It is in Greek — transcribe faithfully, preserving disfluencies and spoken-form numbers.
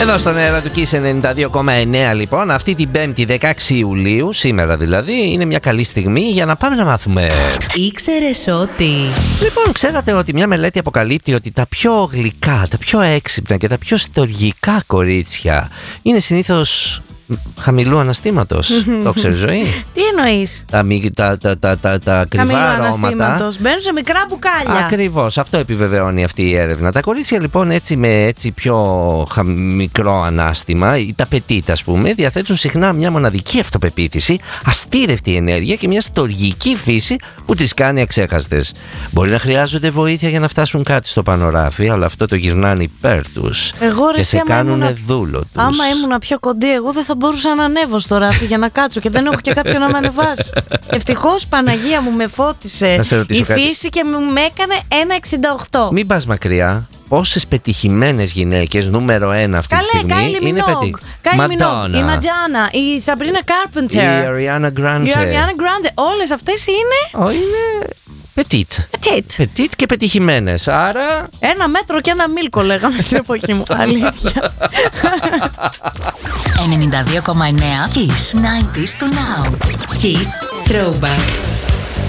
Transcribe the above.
Εδώ στον αέρα του Kiss ενενήντα δύο κόμμα εννέα, λοιπόν, αυτή την Πέμπτη δεκαέξι Ιουλίου, σήμερα δηλαδή, είναι μια καλή στιγμή για να πάμε να μάθουμε. Ήξερες ότι. Λοιπόν, ξέρατε ότι μια μελέτη αποκαλύπτει ότι τα πιο γλυκά, τα πιο έξυπνα και τα πιο στοργικά κορίτσια είναι συνήθως χαμηλού αναστήματος. Το ξέρεις, Ζωή? Τι εννοείς? Τα, τα, τα, τα, τα, τα ακριβά αρώματα μπαίνουν σε μικρά μπουκάλια. Ακριβώς, αυτό επιβεβαιώνει αυτή η έρευνα. Τα κορίτσια λοιπόν έτσι με έτσι πιο χα, μικρό ανάστημα, τα petit ας πούμε, διαθέτουν συχνά μια μοναδική αυτοπεποίθηση, αστήρευτη ενέργεια και μια στοργική φύση που τις κάνει αξέχαστες. Μπορεί να χρειάζονται βοήθεια για να φτάσουν κάτι στο πανοράφι, αλλά αυτό το γυρνάνε υπέρ τους και σε κάνουν δούλο τους. Άμα ήμουν πιο κοντή, εγώ δεν θα μπορούσα να ανέβω στο ράφι για να κάτσω και δεν έχω και κάποιον να με ανεβάσει. Ευτυχώς, Παναγία μου, με φώτισε η κάτι. Φύση και μου με έκανε ένα εξήντα οκτώ. Μην πας μακριά. Πόσες πετυχημένες γυναίκες νούμερο ένα αυτή τη στιγμή Καλέ, είναι πετυχημένες? Μαντόνα, η Ματζάνα, η Σαμπρίνα Κάρπεντερ, η Αριάνα Γκράντε. Η Αριάνα Γκράντε. Όλες αυτές είναι. Oh, είναι petit. Petit. Petit και πετυχημένες. Άρα. Ένα μέτρο και ένα μίλκο λέγαμε στην εποχή μου. Αλήθεια. ενενήντα δύο κόμμα εννέα Kiss. ενενήντα to now. Kiss Throwback.